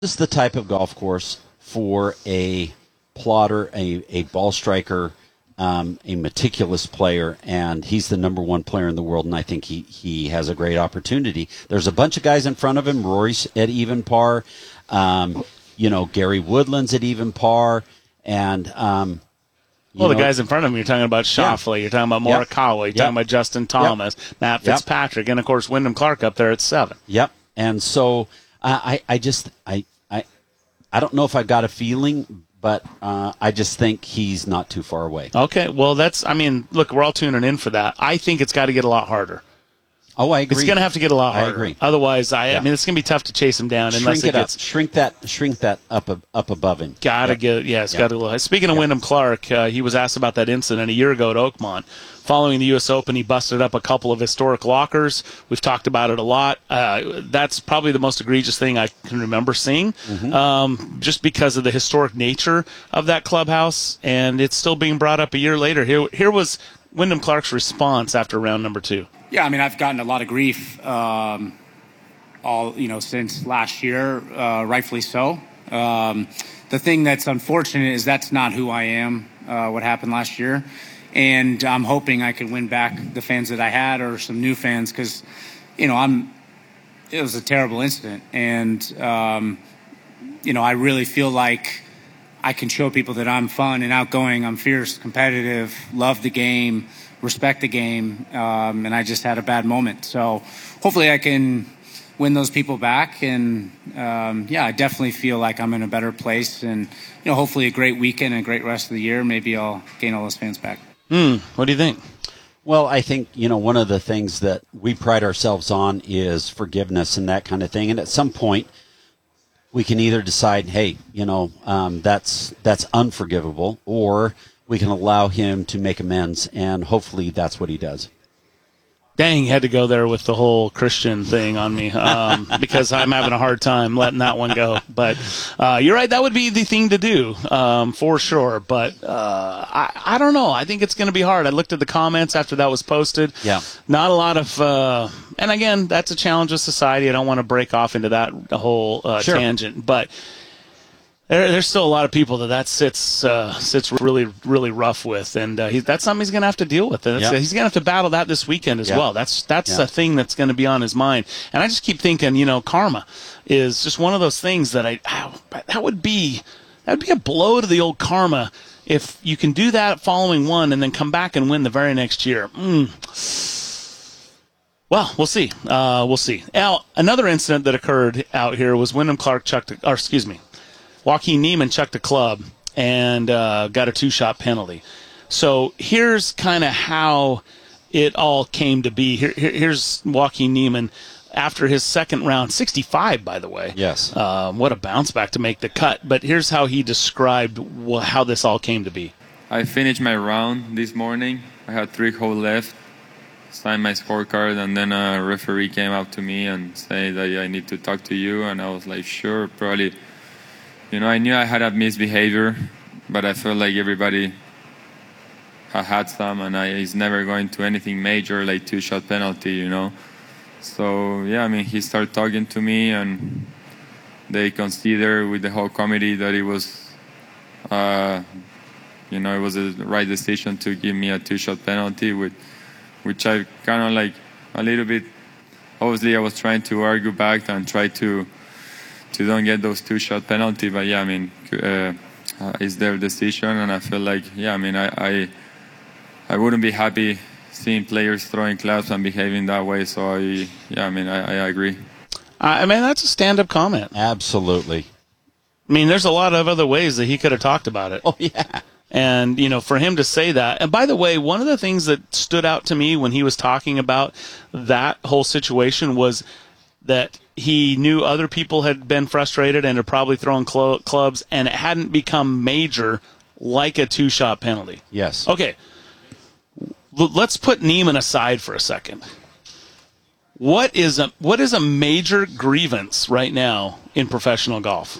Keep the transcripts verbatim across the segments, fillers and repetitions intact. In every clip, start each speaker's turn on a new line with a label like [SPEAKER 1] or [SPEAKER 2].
[SPEAKER 1] This is the type of golf course for a plotter, a, a ball striker, um, a meticulous player, and he's the number one player in the world, and I think he, he has a great opportunity. There's a bunch of guys in front of him. Rory's at even par. Um, you know, Gary Woodland's at even par. And, um,
[SPEAKER 2] well,
[SPEAKER 1] know,
[SPEAKER 2] the guys in front of him, you're talking about Schauffele, yeah. You're talking about Morikawa, you're
[SPEAKER 1] yep.
[SPEAKER 2] talking about Justin Thomas,
[SPEAKER 1] yep.
[SPEAKER 2] Matt Fitzpatrick, yep. and, of course, Wyndham Clark up there at seven.
[SPEAKER 1] Yep. And so uh, I, I just I, I I don't know if I got a feeling, but uh, I just think he's not too far away.
[SPEAKER 2] Okay. Well, that's, I mean, look, we're all tuning in for that. I think it's got to get a lot harder.
[SPEAKER 1] Oh, I agree.
[SPEAKER 2] It's going to have to get a lot harder.
[SPEAKER 1] I agree.
[SPEAKER 2] Otherwise, I,
[SPEAKER 1] yeah.
[SPEAKER 2] I mean, it's going to be tough to chase him down
[SPEAKER 1] shrink
[SPEAKER 2] unless it,
[SPEAKER 1] it
[SPEAKER 2] gets
[SPEAKER 1] up. Shrink that, shrink that up, up above him.
[SPEAKER 2] Got to
[SPEAKER 1] yep.
[SPEAKER 2] get, yeah, it's
[SPEAKER 1] yep.
[SPEAKER 2] got to go. Speaking of yep. Wyndham Clark, uh, he was asked about that incident a year ago at Oakmont. Following the U S Open, he busted up a couple of historic lockers. We've talked about it a lot. Uh, that's probably the most egregious thing I can remember seeing, mm-hmm. um, just because of the historic nature of that clubhouse, and it's still being brought up a year later. Here, here was Wyndham Clark's response after round number two.
[SPEAKER 3] Yeah, I mean, I've gotten a lot of grief, um, all you know, since last year, uh, rightfully so. Um, the thing that's unfortunate is that's not who I am. Uh, what happened last year, and I'm hoping I can win back the fans that I had or some new fans because, you know, I'm. It was a terrible incident, and um, you know, I really feel like I can show people that I'm fun and outgoing. I'm fierce, competitive, love the game. Respect the game, um, and I just had a bad moment. So hopefully I can win those people back, and um, yeah, I definitely feel like I'm in a better place, and you know, hopefully a great weekend and a great rest of the year. Maybe I'll gain all those fans back.
[SPEAKER 2] Mm, what do you think?
[SPEAKER 1] Well, I think, you know, one of the things that we pride ourselves on is forgiveness and that kind of thing, and at some point we can either decide, hey, you know, um, that's that's unforgivable, or we can allow him to make amends, and hopefully that's what he does.
[SPEAKER 2] Dang, had to go there with the whole Christian thing on me um, because I'm having a hard time letting that one go. But uh, you're right, that would be the thing to do um, for sure. But uh, I, I don't know. I think it's going to be hard. I looked at the comments after that was posted.
[SPEAKER 1] Yeah.
[SPEAKER 2] Not a lot of uh, – and, again, that's a challenge of society. I don't want to break off into that whole uh,
[SPEAKER 1] sure.
[SPEAKER 2] tangent. But – There, there's still a lot of people that that sits uh, sits really really rough with, and uh, he, that's something he's going to have to deal with. And
[SPEAKER 1] yep.
[SPEAKER 2] he's going to have to battle that this weekend as
[SPEAKER 1] yep.
[SPEAKER 2] well. That's that's
[SPEAKER 1] yep.
[SPEAKER 2] a thing that's going to be on his mind. And I just keep thinking, you know, karma is just one of those things that I ow, that would be that would be a blow to the old karma if you can do that following one and then come back and win the very next year. Mm. Well, we'll see. Uh, we'll see. Now, another incident that occurred out here was Wyndham Clark chucked, or excuse me. Joaquin Niemann chucked a club and uh, got a two-shot penalty. So here's kind of how it all came to be. Here, here, here's Joaquin Niemann after his second round, sixty-five, by the way.
[SPEAKER 1] Yes.
[SPEAKER 2] Uh, what a bounce back to make the cut. But here's how he described wh- how this all came to be.
[SPEAKER 4] I finished my round this morning. I had three holes left, signed my scorecard, and then a referee came up to me and said that I need to talk to you. And I was like, sure, probably. You know, I knew I had a misbehavior, but I felt like everybody had had some, and I, it's never going to anything major like two-shot penalty, you know. So, yeah, I mean, he started talking to me, and they considered with the whole committee that it was, uh, you know, it was the right decision to give me a two-shot penalty, with, which I kind of like a little bit, obviously I was trying to argue back and try to to don't get those two-shot penalty, but yeah, I mean, uh, uh, it's their decision, and I feel like, yeah, I mean, I, I, I wouldn't be happy seeing players throwing clubs and behaving that way. So I, yeah, I mean, I, I agree.
[SPEAKER 2] I mean, that's a stand-up comment.
[SPEAKER 1] Absolutely.
[SPEAKER 2] I mean, there's a lot of other ways that he could have talked about it.
[SPEAKER 1] Oh yeah.
[SPEAKER 2] And, you know, for him to say that. And by the way, one of the things that stood out to me when he was talking about that whole situation was that he knew other people had been frustrated and had probably thrown cl- clubs, and it hadn't become major like a two-shot penalty.
[SPEAKER 1] Yes.
[SPEAKER 2] Okay. L- let's put Niemann aside for a second. What is a what is a major grievance right now in professional golf?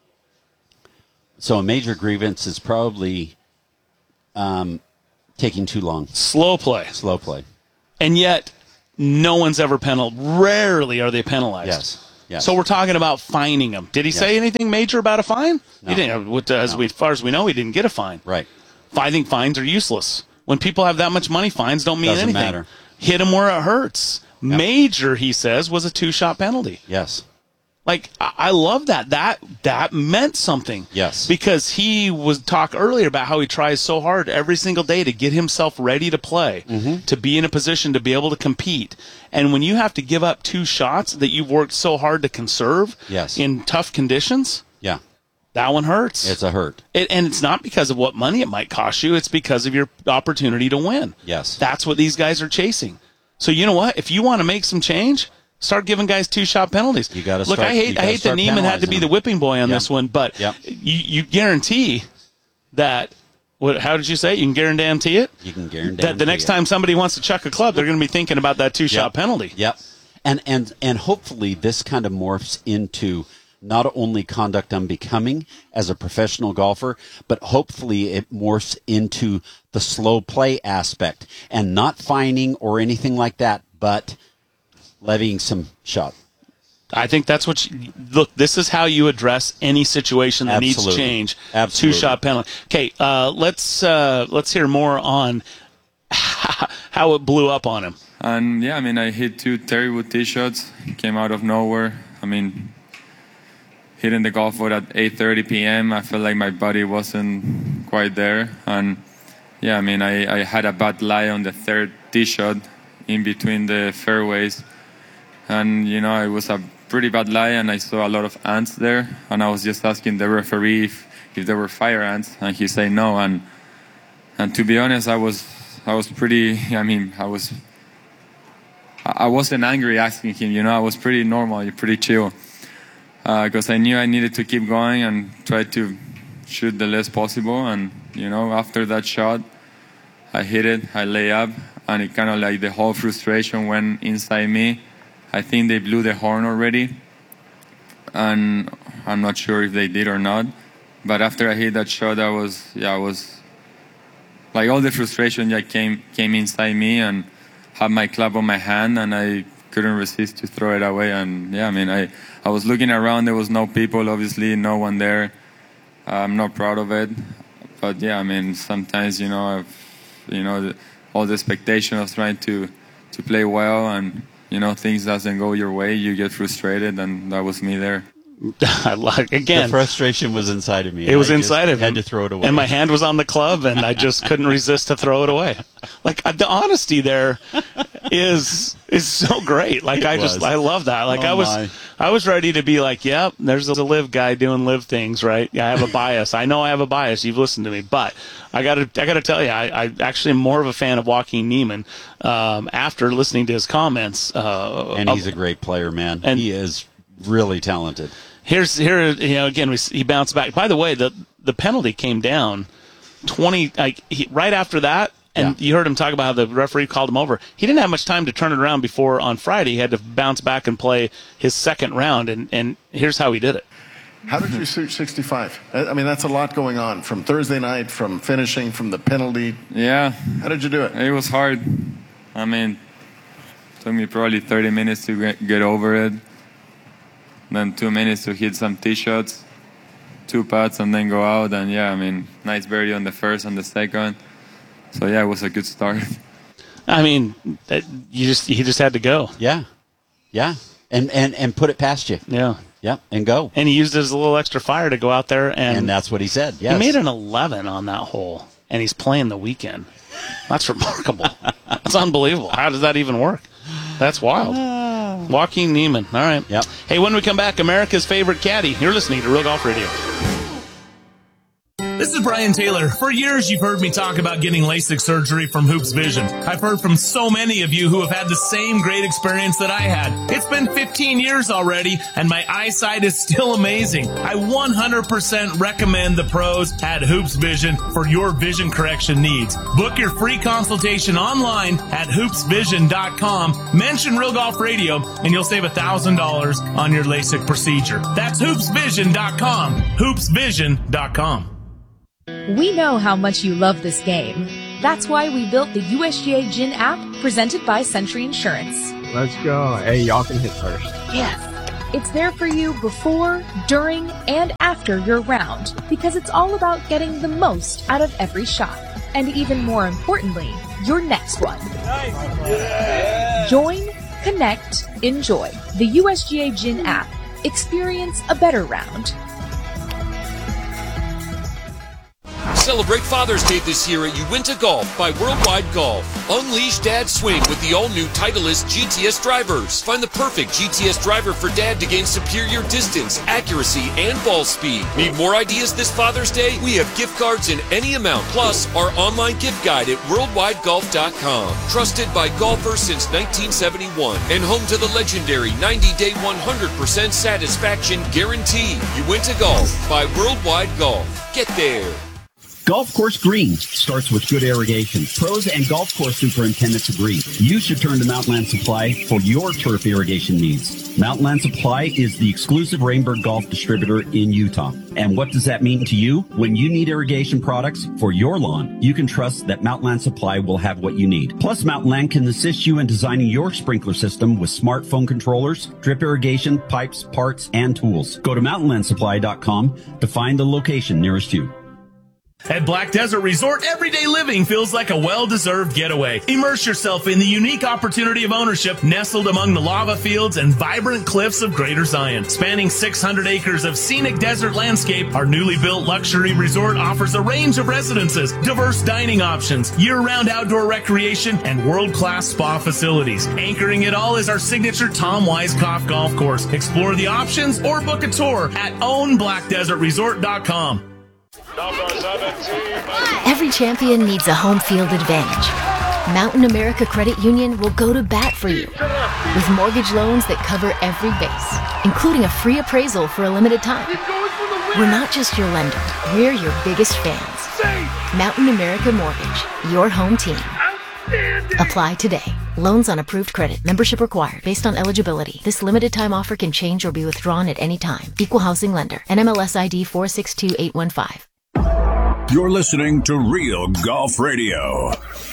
[SPEAKER 1] So a major grievance is probably um, taking too long.
[SPEAKER 2] Slow play.
[SPEAKER 1] Slow play.
[SPEAKER 2] And yet, no one's ever penalized. Rarely are they penalized.
[SPEAKER 1] Yes. Yes.
[SPEAKER 2] So we're talking about fining him. Did he
[SPEAKER 1] Yes.
[SPEAKER 2] say anything major about a fine?
[SPEAKER 1] No.
[SPEAKER 2] He didn't. What- As,
[SPEAKER 1] No.
[SPEAKER 2] we, as far as we know, he didn't get a fine.
[SPEAKER 1] Right.
[SPEAKER 2] I think fines are useless. When people have that much money, fines don't mean
[SPEAKER 1] Doesn't
[SPEAKER 2] anything.
[SPEAKER 1] matter.
[SPEAKER 2] Hit him where it hurts. Major, he says, was a two-shot penalty.
[SPEAKER 1] Yes.
[SPEAKER 2] Like, I I love that. That that meant something.
[SPEAKER 1] Yes.
[SPEAKER 2] Because he was talk earlier about how he tries so hard every single day to get himself ready to play,
[SPEAKER 1] Mm-hmm.
[SPEAKER 2] to be in a position to be able to compete. And when you have to give up two shots that you've worked so hard to conserve
[SPEAKER 1] Yes.
[SPEAKER 2] in tough conditions,
[SPEAKER 1] Yeah.
[SPEAKER 2] that one hurts.
[SPEAKER 1] It's a hurt.
[SPEAKER 2] It, and it's not because of what money it might cost you. It's because of your opportunity to win.
[SPEAKER 1] Yes.
[SPEAKER 2] That's what these guys are chasing. So you know what? If you want to make some change, start giving guys two-shot penalties.
[SPEAKER 1] You gotta
[SPEAKER 2] Look.
[SPEAKER 1] start-
[SPEAKER 2] I
[SPEAKER 1] you
[SPEAKER 2] hate. I
[SPEAKER 1] gotta
[SPEAKER 2] hate that
[SPEAKER 1] start
[SPEAKER 2] Neiman had to
[SPEAKER 1] penalizing
[SPEAKER 2] be the
[SPEAKER 1] them.
[SPEAKER 2] whipping boy on
[SPEAKER 1] Yep.
[SPEAKER 2] this one, but
[SPEAKER 1] Yep.
[SPEAKER 2] you, you guarantee that. What? How did you say? it? You can guarantee it.
[SPEAKER 1] You can guarantee
[SPEAKER 2] that the next
[SPEAKER 1] it.
[SPEAKER 2] time somebody wants to chuck a club, they're going to be thinking about that two-shot
[SPEAKER 1] Yep.
[SPEAKER 2] penalty.
[SPEAKER 1] Yep. And and and hopefully this kind of morphs into not only conduct unbecoming as a professional golfer, but hopefully it morphs into the slow play aspect and not fining or anything like that, but levying some shot.
[SPEAKER 2] I think that's what you, look, this is how you address any situation that needs
[SPEAKER 1] Absolutely.
[SPEAKER 2] change.
[SPEAKER 1] Absolutely.
[SPEAKER 2] Two-shot penalty. Okay, uh, let's uh, let's hear more on how it blew up on him.
[SPEAKER 4] And yeah, I mean, I hit two terrible tee shots, came out of nowhere. I mean, hitting the golf ball at eight thirty p.m., I felt like my body wasn't quite there. And yeah, I mean, I, I had a bad lie on the third tee shot in between the fairways. And, you know, it was a pretty bad lie, and I saw a lot of ants there. And I was just asking the referee if, if there were fire ants, and he said no. And and to be honest, I was I was pretty, I mean, I was... I wasn't angry asking him, you know, I was pretty normal, pretty chill. Because uh, I knew I needed to keep going and try to shoot the less possible. And, you know, after that shot, I hit it, I lay up, and it kind of like the whole frustration went inside me. I think they blew the horn already. And I'm not sure if they did or not. But after I hit that shot, I was, yeah, I was, like all the frustration that came, came inside me, and had my club on my hand, and I couldn't resist to throw it away. And yeah, I mean, I, I was looking around, there was no people, obviously, no one there. I'm not proud of it. But yeah, I mean, sometimes, you know, I've, you know, the, all the expectation of trying to, to play well, and, you know, things doesn't go your way, you get frustrated, and that was me there.
[SPEAKER 2] I like again.
[SPEAKER 1] The frustration was inside of me.
[SPEAKER 2] It was
[SPEAKER 1] I
[SPEAKER 2] inside
[SPEAKER 1] just
[SPEAKER 2] of him.
[SPEAKER 1] Had to throw it away.
[SPEAKER 2] And my hand was on the club, and I just couldn't resist to throw it away. Like uh, the honesty there is is so great. Like
[SPEAKER 1] It
[SPEAKER 2] I just
[SPEAKER 1] was.
[SPEAKER 2] I love that. Like
[SPEAKER 1] Oh,
[SPEAKER 2] I was
[SPEAKER 1] my.
[SPEAKER 2] I was ready to be like, yep, there's a live guy doing live things, right? Yeah, I have a bias. I know I have a bias. You've listened to me, but I gotta I gotta tell you, I, I actually am more of a fan of Joaquin Neiman um, after listening to his comments. Uh,
[SPEAKER 1] and he's
[SPEAKER 2] of-
[SPEAKER 1] a great player, man.
[SPEAKER 2] And-
[SPEAKER 1] he is really talented.
[SPEAKER 2] Here's here you know again we, he bounced back. By the way, the the penalty came down twenty like he, right after that, and
[SPEAKER 1] Yeah.
[SPEAKER 2] you heard him talk about how the referee called him over. He didn't have much time to turn it around before on Friday he had to bounce back and play his second round, and and here's how he did it.
[SPEAKER 5] How did you shoot sixty-five? I I mean, that's a lot going on from Thursday night, from finishing, from the penalty.
[SPEAKER 4] Yeah,
[SPEAKER 5] How did you do it?
[SPEAKER 4] it was hard. I mean, it took me probably thirty minutes to get, get over it. Then two minutes to hit some tee shots, two putts, and then go out. And yeah, I mean, nice birdie on the first and the second. So yeah, it was a good start.
[SPEAKER 2] I mean, that, you just he just had to go.
[SPEAKER 1] Yeah, yeah, and and and put it past you.
[SPEAKER 2] Yeah,
[SPEAKER 1] Yeah, and go.
[SPEAKER 2] and he used his little extra fire to go out there and,
[SPEAKER 1] And that's what he said. Yes.
[SPEAKER 2] he made an eleven on that hole, and he's playing the weekend. That's remarkable. That's unbelievable. How does that even work? That's wild. Joaquin Neiman. All right.
[SPEAKER 1] Yep.
[SPEAKER 2] Hey, when we come back, America's favorite caddy. You're listening to Real Golf Radio.
[SPEAKER 6] This is Brian Taylor. For years, you've heard me talk about getting LASIK surgery from Hoops Vision. I've heard from so many of you who have had the same great experience that I had. It's been fifteen years already, and my eyesight is still amazing. I one hundred percent recommend the pros at Hoops Vision for your vision correction needs. Book your free consultation online at hoops vision dot com. Mention Real Golf Radio, and you'll save one thousand dollars on your LASIK procedure. That's hoops vision dot com. hoops vision dot com.
[SPEAKER 7] We know how much you love this game. That's why we built the U S G A Gin app presented by Century Insurance.
[SPEAKER 8] Let's go. Hey, y'all can hit first.
[SPEAKER 7] Yes. It's there for you before, during, and after your round because it's all about getting the most out of every shot. And even more importantly, your next one. Nice. Join, connect, enjoy. The U S G A Gin app. Experience a better round.
[SPEAKER 8] Celebrate Father's Day this year at Uinta Golf by Worldwide Golf. Unleash Dad's swing with the all-new Titleist G T S drivers. Find the perfect G T S driver for Dad to gain superior distance, accuracy, and ball speed. Need more ideas this Father's Day? We have gift cards in any amount, plus our online gift guide at worldwide golf dot com. Trusted by golfers since nineteen seventy-one and home to the legendary ninety-day one hundred percent satisfaction guarantee. Uinta Golf by Worldwide Golf. Get there.
[SPEAKER 9] Golf course green starts with good irrigation. Pros and golf course superintendents agree. You should turn to Mountainland Supply for your turf irrigation needs. Mountainland Supply is the exclusive Rainbird Golf distributor in Utah. And what does that mean to you? When you need irrigation products for your lawn, you can trust that Mountainland Supply will have what you need. Plus, Mountainland can assist you in designing your sprinkler system with smartphone controllers, drip irrigation, pipes, parts, and tools. Go to mountain land supply dot com to find the location nearest you.
[SPEAKER 6] At Black Desert Resort, everyday living feels like a well-deserved getaway. Immerse yourself in the unique opportunity of ownership nestled among the lava fields and vibrant cliffs of Greater Zion. Spanning six hundred acres of scenic desert landscape, our newly built luxury resort offers a range of residences, diverse dining options, year-round outdoor recreation, and world-class spa facilities. Anchoring it all is our signature Tom Weiskopf golf course. Explore the options or book a tour at own black desert resort dot com.
[SPEAKER 10] Every champion needs a home field advantage. Mountain America Credit Union will go to bat for you with mortgage loans that cover every base, including a free appraisal for a limited time. We're not just your lender, we're your biggest fans. Mountain America Mortgage, your home team. Apply today. Loans on approved credit. Membership required based on eligibility. This limited time offer can change or be withdrawn at any time. Equal housing lender. N M L S I D four six two eight one five.
[SPEAKER 11] You're listening to Real Golf Radio.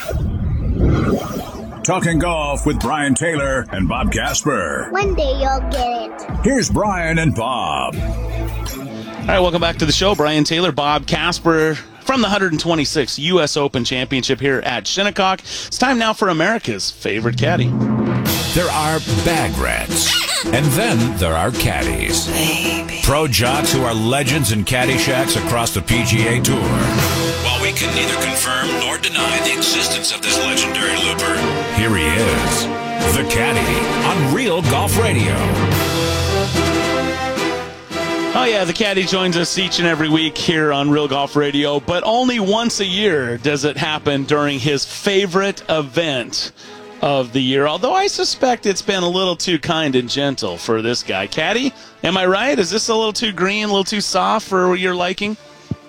[SPEAKER 11] Talking golf with Brian Taylor and Bob Casper.
[SPEAKER 12] One day you'll get it.
[SPEAKER 11] Here's Brian and Bob.
[SPEAKER 2] All right, welcome back to the show. Brian Taylor, Bob Casper from the one hundred twenty-sixth U S Open Championship here at Shinnecock. It's time now for America's favorite caddy.
[SPEAKER 13] There are bag rats, and then there are caddies. Baby. Pro jocks who are legends in caddy shacks across the P G A Tour. While we can neither confirm nor deny the existence of this legendary looper, here he is, the caddy on Real Golf Radio.
[SPEAKER 2] Oh yeah, the caddy joins us each and every week here on Real Golf Radio, but only once a year does it happen during his favorite event of the year, although I suspect it's been a little too kind and gentle for this guy. Caddy, am I right? Is this a little too green, a little too soft for your liking?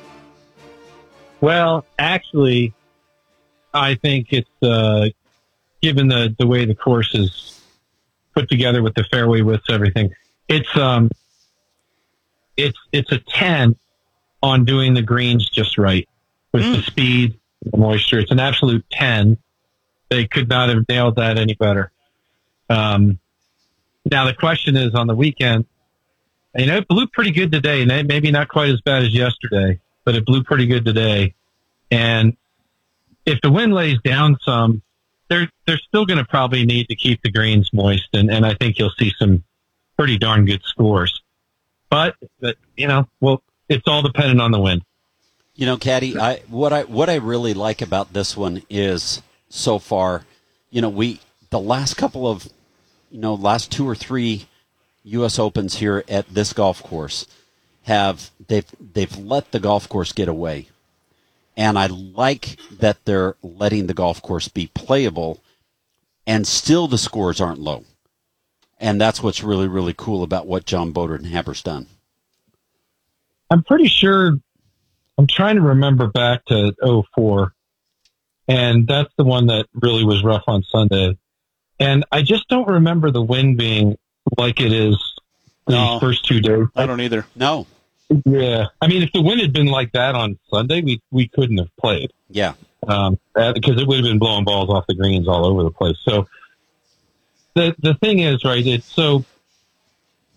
[SPEAKER 14] Well, actually, I think it's, uh, given the, the way the course is put together with the fairway widths, everything, it's, um, it's, it's a ten on doing the greens just right with mm. the speed, the moisture. It's an absolute ten. They could not have nailed that any better. Um, now the question is on the weekend, you know, it blew pretty good today, and maybe not quite as bad as yesterday, but it blew pretty good today. And if the wind lays down some, they're, they're still going to probably need to keep the greens moist. And, and I think you'll see some pretty darn good scores, but, but, you know, well, it's all dependent on the wind.
[SPEAKER 1] You know, Caddy, I, what I, what I really like about this one is, so far, you know, we the last couple of, you know, last two or three U S Opens here at this golf course have they've they've let the golf course get away, and I like that they're letting the golf course be playable, and still the scores aren't low, and that's what's really really cool about what John Bodenhaber's done.
[SPEAKER 14] I'm pretty sure. I'm trying to remember back to oh four. And that's the one that really was rough on Sunday. And I just don't remember the wind being like it is
[SPEAKER 2] no,
[SPEAKER 14] these first two days.
[SPEAKER 2] I don't either.
[SPEAKER 1] No.
[SPEAKER 14] Yeah. I mean, if the wind had been like that on Sunday, we, we couldn't have played.
[SPEAKER 1] Yeah.
[SPEAKER 14] Um, because it would have been blowing balls off the greens all over the place. So the, the thing is, right, it's so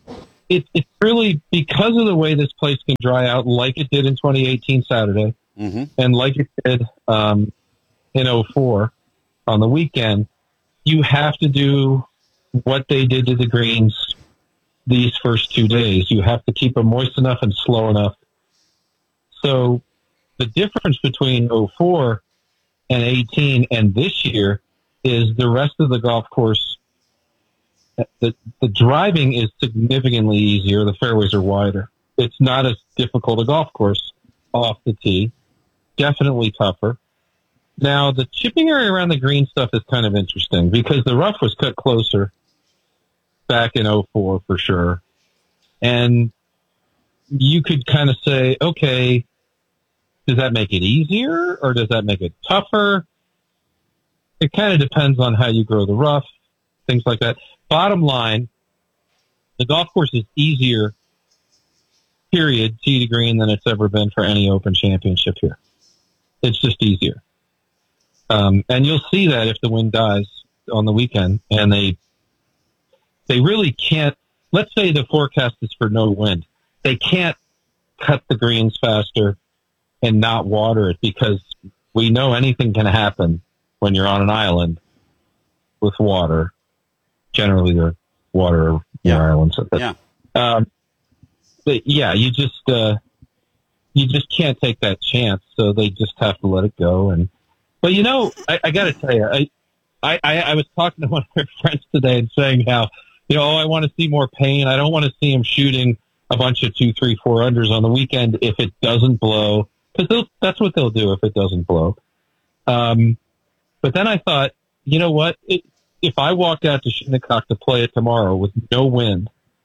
[SPEAKER 14] it, it's really because of the way this place can dry out, like it did in twenty eighteen Saturday,
[SPEAKER 1] mm-hmm.
[SPEAKER 14] and like it did um, in oh four on the weekend. You have to do what they did to the greens these first two days. You have to keep them moist enough and slow enough. So the difference between oh four and eighteen and this year is the rest of the golf course. The, the driving is significantly easier. The fairways are wider. It's not as difficult a golf course off the tee. Definitely tougher. Now, the chipping area around the green stuff is kind of interesting because the rough was cut closer back in oh four for sure. And you could kind of say, okay, does that make it easier or does that make it tougher? It kind of depends on how you grow the rough, things like that. Bottom line, the golf course is easier, period, tee to green than it's ever been for any Open Championship here. It's just easier. Um, and you'll see that if the wind dies on the weekend and they, they really can't, let's say the forecast is for no wind. They can't cut the greens faster and not water it because we know anything can happen when you're on an island with water. Generally, they're water
[SPEAKER 1] yeah.
[SPEAKER 14] islands.
[SPEAKER 1] Yeah.
[SPEAKER 14] Um, but yeah, you just, uh, you just can't take that chance. So they just have to let it go. And, but you know, I, I got to tell you, I, I, I was talking to one of my friends today and saying how, you know, oh, I want to see more pain. I don't want to see him shooting a bunch of two, three, four unders on the weekend if it doesn't blow, because that's what they'll do if it doesn't blow. Um, but then I thought, you know what? It, if I walk out to Shinnecock to play it tomorrow with no wind,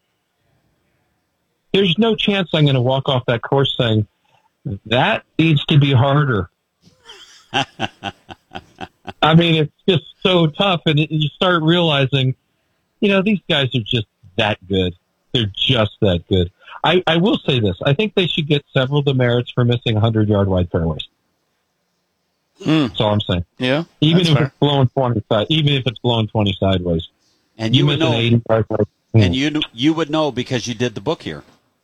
[SPEAKER 14] there's no chance I'm going to walk off that course saying that needs to be harder. I mean, it's just so tough, and it, you start realizing, you know, these guys are just that good. They're just that good. I, I will say this. I think they should get several demerits for missing hundred-yard wide fairways.
[SPEAKER 2] Mm.
[SPEAKER 14] That's all I'm saying.
[SPEAKER 2] Yeah,
[SPEAKER 14] even if
[SPEAKER 2] fair.
[SPEAKER 14] it's blowing twenty side, even if it's blowing twenty sideways,
[SPEAKER 1] and you, you would know,
[SPEAKER 14] eighty sideways,
[SPEAKER 1] and you you would know because you did the book here.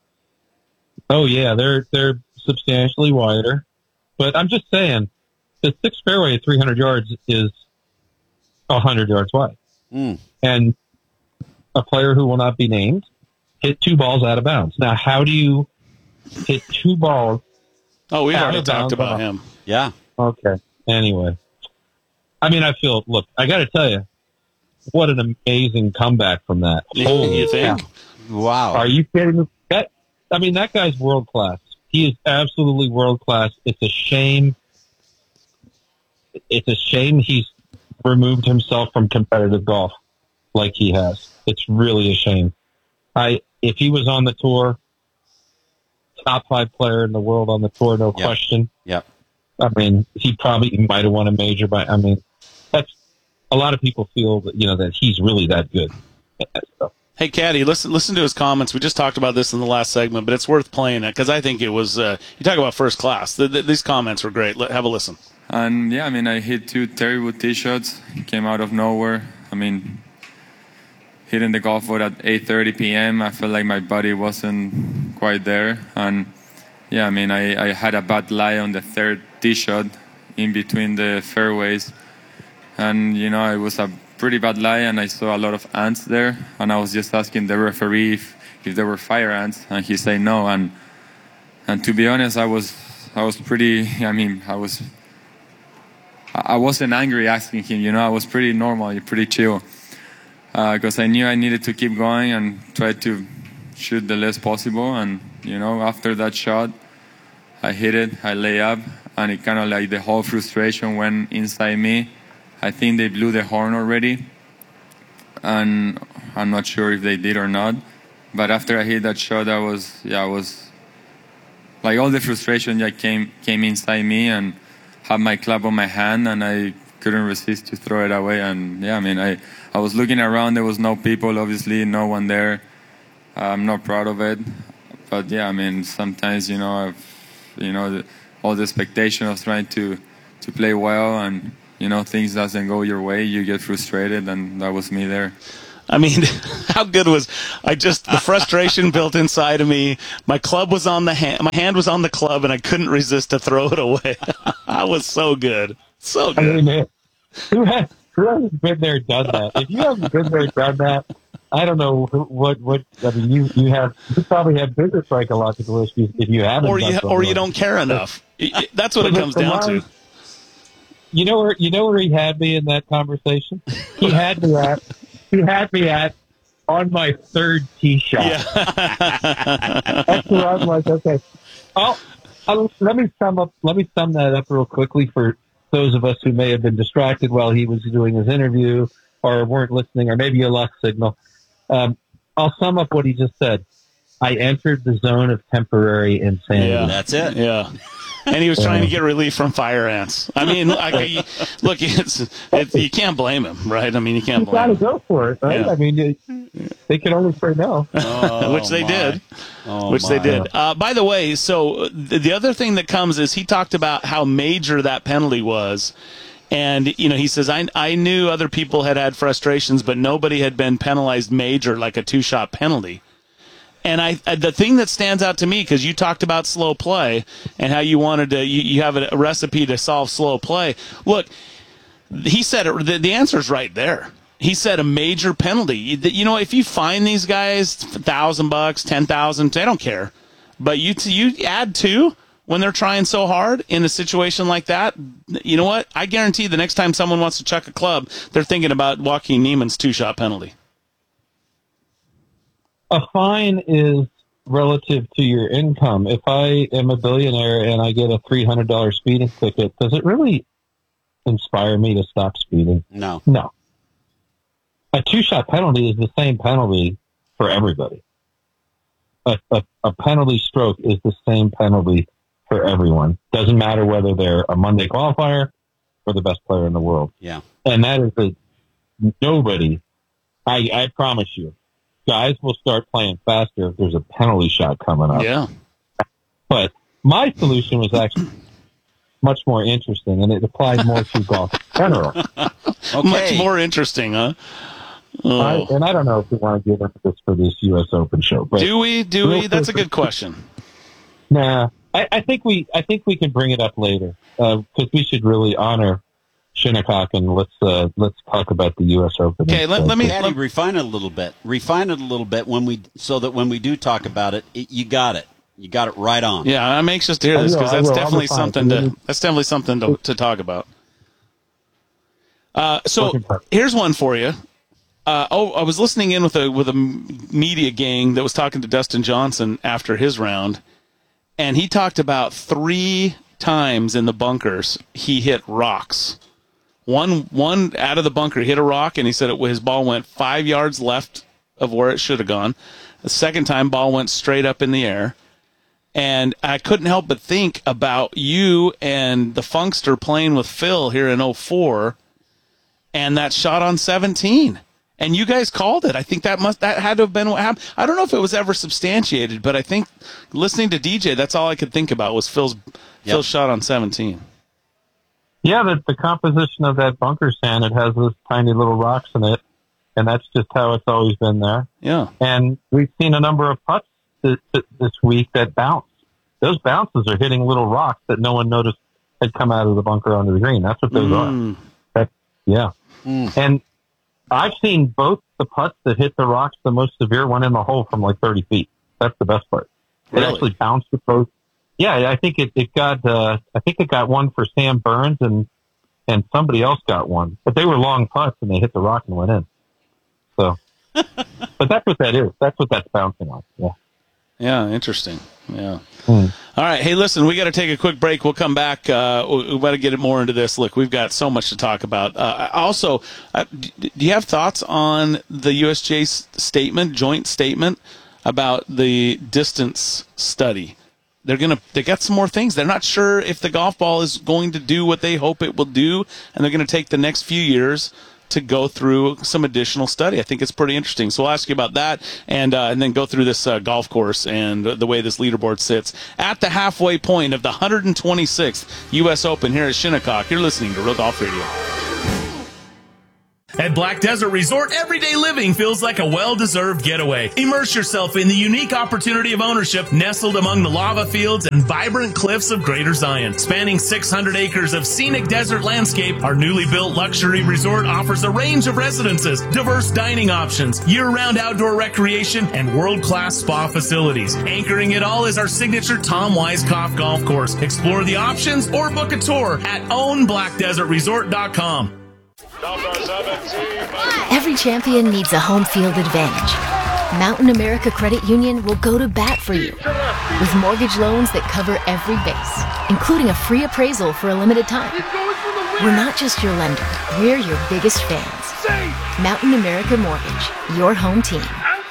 [SPEAKER 14] Oh yeah, they're they're substantially wider, but I'm just saying the sixth fairway at three hundred yards is a hundred yards wide,
[SPEAKER 1] mm.
[SPEAKER 14] and a player who will not be named hit two balls out of bounds. Now, how do you hit two balls?
[SPEAKER 2] Oh, we've
[SPEAKER 14] out
[SPEAKER 2] already
[SPEAKER 14] of
[SPEAKER 2] talked
[SPEAKER 14] bounds
[SPEAKER 2] about
[SPEAKER 14] on a-
[SPEAKER 2] him.
[SPEAKER 1] Yeah.
[SPEAKER 14] Okay. Anyway, I mean, I feel. Look, I got to tell you, what an amazing comeback from that. Holy
[SPEAKER 2] you think?
[SPEAKER 14] cow.
[SPEAKER 1] Wow.
[SPEAKER 14] Are you kidding me? That, I mean, that guy's world class. He is absolutely world class. It's a shame. It's a shame he's removed himself from competitive golf like he has. It's really a shame. I if he was on the tour, top five player in the world on the tour, no
[SPEAKER 1] Yep.
[SPEAKER 14] question.
[SPEAKER 1] Yep.
[SPEAKER 14] I mean, he probably might have won a major, but I mean, that's a lot of people feel that, you know, that he's really that good. So,
[SPEAKER 2] Hey, Caddy, listen listen to his comments. We just talked about this in the last segment, but it's worth playing it because I think it was, uh, you talk about first class. The, the, these comments were great. Let, have a listen.
[SPEAKER 4] And yeah, I mean, I hit two terrible tee shots. Came out of nowhere. I mean, hitting the golf ball at eight thirty p.m. I felt like my body wasn't quite there. And yeah, I mean, I, I had a bad lie on the third tee shot in between the fairways. And, you know, it was a pretty bad lie, and I saw a lot of ants there. And I was just asking the referee if, if there were fire ants, and he said no. And and to be honest, I was I was pretty, I mean, I was, I wasn't angry asking him, you know, I was pretty normal, pretty chill. Because uh, I knew I needed to keep going and try to shoot the less possible. And, you know, after that shot, I hit it, I lay up, and it kind of like the whole frustration went inside me. I think they blew the horn already, and I'm not sure if they did or not. But after I hit that shot, I was, yeah, I was, like all the frustration that came came inside me, and had my club on my hand, and I couldn't resist to throw it away. And yeah, I mean, I, I was looking around, there was no people, obviously, no one there. I'm not proud of it. But yeah, I mean, sometimes, you know, I've, you know, the, all the expectation of trying to, to play well, and, you know, things doesn't go your way, you get frustrated, and that was me there.
[SPEAKER 2] I mean, how good was I? Just the frustration built inside of me. My club was on the hand, my hand was on the club, and I couldn't resist to throw it away. I was so good, so good.
[SPEAKER 14] I mean, who has who hasn't been there, done that? If you haven't been there, done that, I don't know what what. I mean, you you have you probably have bigger psychological issues if you haven't.
[SPEAKER 2] Or you
[SPEAKER 14] done
[SPEAKER 2] or you don't care enough. That's what it comes down to.
[SPEAKER 14] You know where you know where he had me in that conversation. He had me at he had me at on my third tee shot.
[SPEAKER 2] Yeah.
[SPEAKER 14] That's where I'm like, okay, I'll, I'll, let me sum up. Let me sum that up real quickly for those of us who may have been distracted while he was doing his interview, or weren't listening, or maybe you lost signal. Um, I'll sum up what he just said. I entered the zone of temporary insanity.
[SPEAKER 2] Yeah,
[SPEAKER 1] that's it.
[SPEAKER 2] Yeah. And he was trying to get relief from fire ants. I mean, I, look, it's, it's, you can't blame him, right? I mean, you can't
[SPEAKER 14] You
[SPEAKER 2] blame
[SPEAKER 14] got to
[SPEAKER 2] him.
[SPEAKER 14] go for it, right?
[SPEAKER 2] Yeah.
[SPEAKER 14] I mean, you, they can only say no.
[SPEAKER 1] Oh,
[SPEAKER 2] Which they
[SPEAKER 1] my.
[SPEAKER 2] did.
[SPEAKER 1] Oh,
[SPEAKER 2] Which
[SPEAKER 1] my.
[SPEAKER 2] they did. Uh, by the way, so the, the other thing that comes is he talked about how major that penalty was. And, you know, he says, I, I knew other people had had frustrations, but nobody had been penalized major like a two-shot penalty. And I, the thing that stands out to me, because you talked about slow play and how you wanted to, you, you have a, a recipe to solve slow play. Look, he said it, the, the answer's right there. He said a major penalty. You, you know, if you fine these guys thousand bucks, ten thousand, they don't care. But you you add two when they're trying so hard in a situation like that. You know what? I guarantee the next time someone wants to chuck a club, they're thinking about Joaquin Niemann's two shot penalty.
[SPEAKER 14] A fine is relative to your income. If I am a billionaire and I get a three hundred dollars speeding ticket, does it really inspire me to stop speeding?
[SPEAKER 1] No.
[SPEAKER 14] No. A two-shot penalty is the same penalty for everybody. A, a, a penalty stroke is the same penalty for everyone. Doesn't matter whether they're a Monday qualifier or the best player in the world.
[SPEAKER 1] Yeah.
[SPEAKER 14] And that is a nobody, I, I promise you, guys will start playing faster if there's a penalty shot coming up.
[SPEAKER 2] Yeah.
[SPEAKER 14] But my solution was actually much more interesting, and it applied more to golf in general.
[SPEAKER 2] Okay. Much more interesting, huh? Oh.
[SPEAKER 14] I, and I don't know if we want to get into this for this U S Open show. But
[SPEAKER 2] do we? Do we? That's a good question.
[SPEAKER 14] Nah, I, I think we I think we can bring it up later because uh, we should really honor Shinnecock, and let's uh, let's talk about the U S Open.
[SPEAKER 1] Okay, let, let me
[SPEAKER 14] let,
[SPEAKER 1] let, refine it a little bit. Refine it a little bit when we so that when we do talk about it, it you got it. You got it right on.
[SPEAKER 2] Yeah, I'm anxious to hear this because that's definitely something to that's definitely something to, to talk about. Uh, so here's one for you. Uh, oh, I was listening in with a with a media gang that was talking to Dustin Johnson after his round, and he talked about three times in the bunkers he hit rocks. One one out of the bunker hit a rock, and he said it, his ball went five yards left of where it should have gone. The second time, ball went straight up in the air. And I couldn't help but think about you and the Funkster playing with Phil here in oh four, and that shot on seventeen. And you guys called it. I think that must that had to have been what happened. I don't know if it was ever substantiated, but I think listening to D J, that's all I could think about was Phil's yep. Phil's shot on seventeen.
[SPEAKER 14] Yeah, the, the composition of that bunker sand, it has those tiny little rocks in it, and that's just how it's always been there.
[SPEAKER 2] Yeah.
[SPEAKER 14] And we've seen a number of putts this, this week that bounce. Those bounces are hitting little rocks that no one noticed had come out of the bunker onto the green. That's what those
[SPEAKER 2] mm.
[SPEAKER 14] are. That's, yeah.
[SPEAKER 1] Mm.
[SPEAKER 14] And I've seen both the putts that hit the rocks, the most severe one in the hole from like thirty feet. That's the best part.
[SPEAKER 2] Really?
[SPEAKER 14] It actually bounced with both. Yeah, I think it, it got, uh, I think it got one for Sam Burns and, and somebody else got one, but they were long putts and they hit the rock and went in. So, but that's what that is. That's what that's bouncing on. Yeah.
[SPEAKER 2] Yeah. Interesting. Yeah.
[SPEAKER 14] Hmm.
[SPEAKER 2] All right. Hey, listen, we got to take a quick break. We'll come back. Uh, we got to get more into this. Look, we've got so much to talk about. Uh, also, uh, do you have thoughts on the U S J statement, joint statement about the distance study? They're gonna. They got some more things. They're not sure if the golf ball is going to do what they hope it will do, and they're going to take the next few years to go through some additional study. I think it's pretty interesting. So we'll ask you about that, and uh, and then go through this uh, golf course and the way this leaderboard sits at the halfway point of the one hundred twenty-sixth U S Open here at Shinnecock. You're listening to Real Golf Radio.
[SPEAKER 6] At Black Desert Resort, everyday living feels like a well-deserved getaway. Immerse yourself in the unique opportunity of ownership nestled among the lava fields and vibrant cliffs of Greater Zion. Spanning six hundred acres of scenic desert landscape, our newly built luxury resort offers a range of residences, diverse dining options, year-round outdoor recreation, and world-class spa facilities. Anchoring it all is our signature Tom Weiskopf golf course. Explore the options or book a tour at own black desert resort dot com.
[SPEAKER 10] Every champion needs a home field advantage. Mountain America Credit Union will go to bat for you with mortgage loans that cover every base, including a free appraisal for a limited time. We're not just your lender, we're your biggest fans. Mountain America Mortgage, your home team.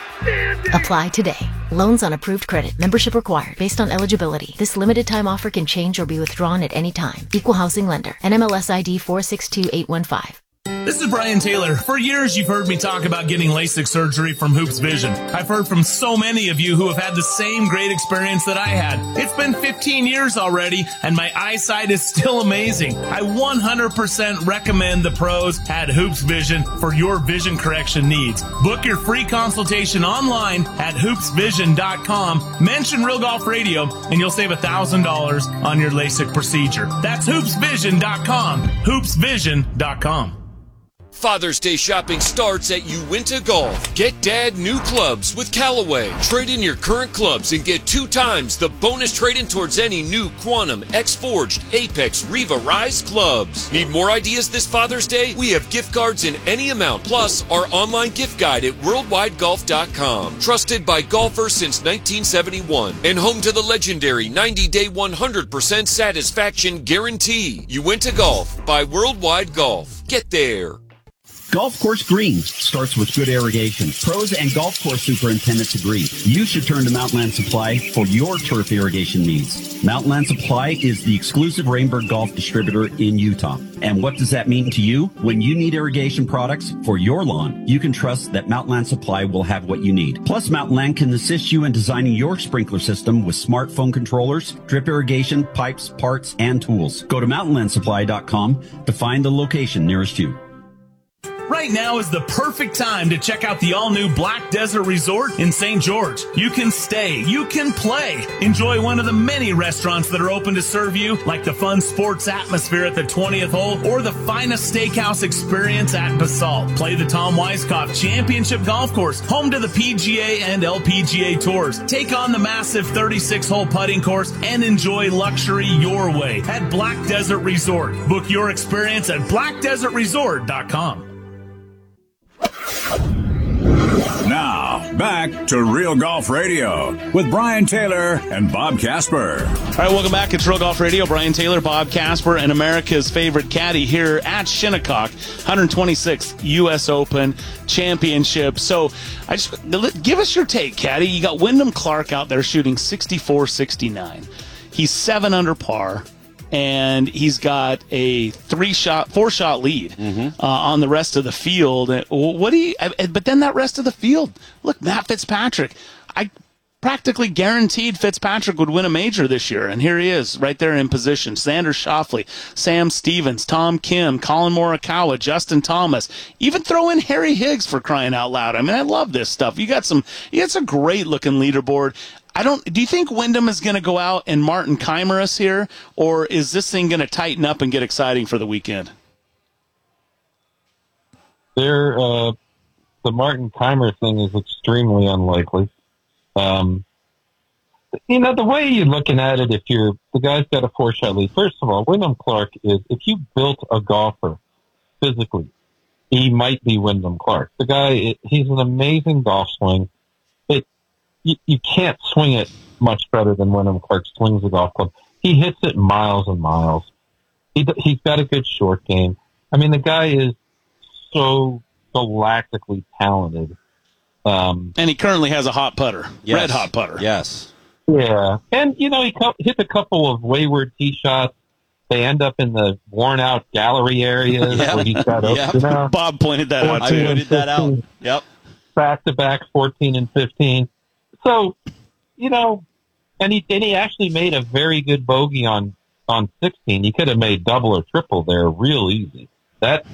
[SPEAKER 10] Apply today. Loans on approved credit. Membership required based on eligibility. This limited time offer can change or be withdrawn at any time. Equal housing lender. N M L S I D four six two eight one five.
[SPEAKER 6] This is Brian Taylor. For years, you've heard me talk about getting LASIK surgery from Hoops Vision. I've heard from so many of you who have had the same great experience that I had. It's been fifteen years already, and my eyesight is still amazing. I one hundred percent recommend the pros at Hoops Vision for your vision correction needs. Book your free consultation online at hoops vision dot com. Mention Real Golf Radio, and you'll save one thousand dollars on your LASIK procedure. That's hoops vision dot com. hoops vision dot com.
[SPEAKER 8] Father's Day shopping starts at Uinta Golf. Get Dad new clubs with Callaway. Trade in your current clubs and get two times the bonus trade-in towards any new Quantum, X-Forged, Apex, Riva, Rise clubs. Need more ideas this Father's Day? We have gift cards in any amount, plus our online gift guide at worldwide golf dot com. Trusted by golfers since nineteen seventy-one and home to the legendary ninety-day one hundred percent satisfaction guarantee. Uinta Golf by Worldwide Golf. Get there.
[SPEAKER 9] Golf course green starts with good irrigation. Pros and golf course superintendents agree. You should turn to Mountainland Supply for your turf irrigation needs. Mountainland Supply is the exclusive Rainbird Golf distributor in Utah. And what does that mean to you? When you need irrigation products for your lawn, you can trust that Mountainland Supply will have what you need. Plus, Mountainland can assist you in designing your sprinkler system with smartphone controllers, drip irrigation, pipes, parts, and tools. Go to mountainland supply dot com to find the location nearest you.
[SPEAKER 6] Right now is the perfect time to check out the all-new Black Desert Resort in Saint George. You can stay, you can play, enjoy one of the many restaurants that are open to serve you, like the fun sports atmosphere at the twentieth hole or the finest steakhouse experience at Basalt. Play the Tom Weiskopf Championship Golf Course, home to the P G A and L P G A tours. Take on the massive thirty-six hole putting course and enjoy luxury your way at Black Desert Resort. Book your experience at black desert resort dot com.
[SPEAKER 11] Now, back to Real Golf Radio with Brian Taylor and Bob Casper.
[SPEAKER 2] All right, welcome back. It's Real Golf Radio. Brian Taylor, Bob Casper, and America's favorite caddy here at Shinnecock, one hundred twenty-sixth U S Open Championship. So, I just give us your take, caddy. You got Wyndham Clark out there shooting sixty-four sixty-nine. He's seven under par. And he's got a three-shot, four-shot lead mm-hmm. uh, on the rest of the field. What do you? But then that rest of the field, look, Matt Fitzpatrick. I practically guaranteed Fitzpatrick would win a major this year, and here he is, right there in position. Xander Schauffele, Sam Stevens, Tom Kim, Colin Morikawa, Justin Thomas. Even throw in Harry Higgs for crying out loud. I mean, I love this stuff. You got some. You got some great-looking leaderboard. I don't. Do you think Wyndham is going to go out and Martin Keimer us here, or is this thing going to tighten up and get exciting for the weekend?
[SPEAKER 14] There, uh, the Martin Keimer thing is extremely unlikely. Um, you know, the way you're looking at it, if you're the guy's got a four-shot lead. First of all, Wyndham Clark is. If you built a golfer physically, he might be Wyndham Clark. The guy, he's an amazing golf swing. You, you can't swing it much better than Wyndham Clark swings the golf club. He hits it miles and miles. He, he's got a good short game. I mean, the guy is so galactically talented. Um,
[SPEAKER 2] and he currently has a hot putter,
[SPEAKER 1] yes.
[SPEAKER 2] red hot putter.
[SPEAKER 1] Yes.
[SPEAKER 14] Yeah. And, you know, he co- hit a couple of wayward tee shots. They end up in the worn-out gallery areas
[SPEAKER 1] yep.
[SPEAKER 14] where he's got
[SPEAKER 1] yep.
[SPEAKER 14] you know,
[SPEAKER 2] Bob pointed that out,
[SPEAKER 1] too. I pointed that out. Yep.
[SPEAKER 14] Back-to-back fourteen and fifteen. So, you know, and he and he actually made a very good bogey on, on sixteen. He could have made double or triple there real easy. That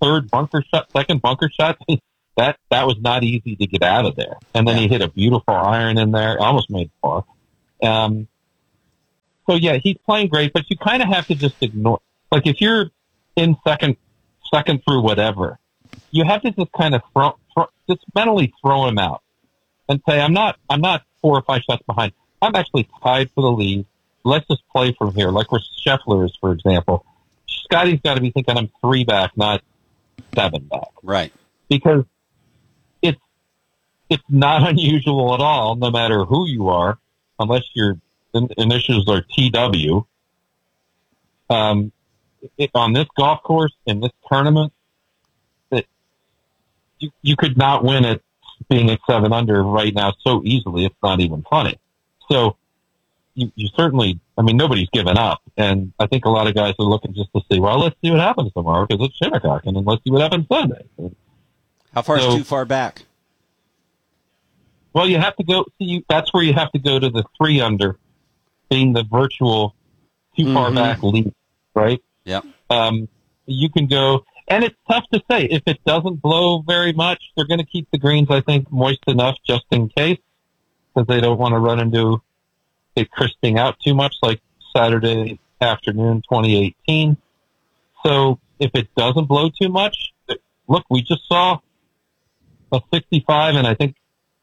[SPEAKER 14] third bunker shot, second bunker shot, that that was not easy to get out of there. And then he hit a beautiful iron in there, almost made par. Um, so yeah, he's playing great, but you kind of have to just ignore. Like if you're in second, second through whatever, you have to just kind of throw, throw, just mentally throw him out and say, I'm not, I'm not four or five shots behind. I'm actually tied for the lead. Let's just play from here. Like where Scheffler is, for example. Scotty's got to be thinking I'm three back, not seven back.
[SPEAKER 1] Right.
[SPEAKER 14] Because it's, it's not unusual at all, no matter who you are, unless your in- initials are T W. Um, it, on this golf course, in this tournament, that you, you could not win it being at seven under right now so easily. It's not even funny. So you, you certainly, I mean, nobody's given up. And I think a lot of guys are looking just to see, well, let's see what happens tomorrow because it's Shinnecock, and then let's see what happens Sunday.
[SPEAKER 1] How far
[SPEAKER 14] so,
[SPEAKER 1] is too far back?
[SPEAKER 14] Well, you have to go, see, you, that's where you have to go to the three under, being the virtual too mm-hmm. far back lead, right?
[SPEAKER 1] Yep.
[SPEAKER 14] Um, you can go, and it's tough to say. If it doesn't blow very much, they're going to keep the greens, I think, moist enough just in case, because they don't want to run into it crisping out too much like Saturday afternoon twenty eighteen. So if it doesn't blow too much, look, we just saw a sixty-five, and I think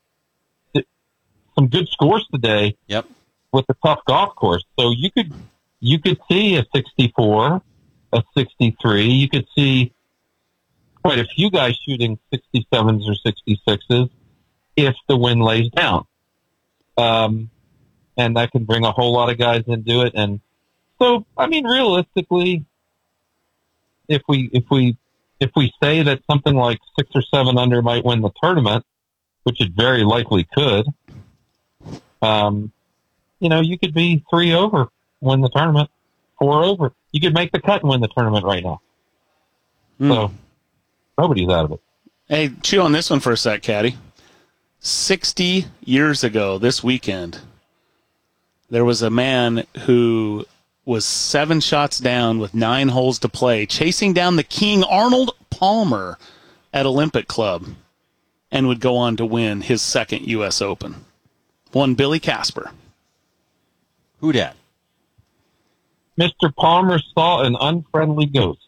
[SPEAKER 14] some good scores today.
[SPEAKER 1] Yep.
[SPEAKER 14] With the tough golf course. So you could, you could see a sixty-four, a sixty-three. You could see quite a few guys shooting sixty-sevens or sixty-sixes if the wind lays down. Um, and that can bring a whole lot of guys into it. And so, I mean, realistically, if we, if we, if we say that something like six or seven under might win the tournament, which it very likely could, um, you know, you could be three over, win the tournament, four over. You could make the cut and win the tournament right now. Mm. So nobody's out of it.
[SPEAKER 2] Hey, chew on this one for a sec, Caddy. sixty years ago this weekend, there was a man who was seven shots down with nine holes to play, chasing down the king, Arnold Palmer, at Olympic Club, and would go on to win his second U S Open. Won Billy Casper.
[SPEAKER 1] Who dat?
[SPEAKER 14] Mister Palmer saw an unfriendly ghost.